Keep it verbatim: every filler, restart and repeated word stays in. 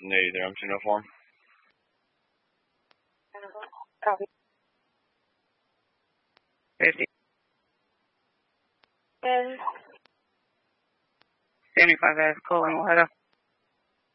Navy there, I'm to uniform. Copy. fifty. seventy-five as calling Ohio.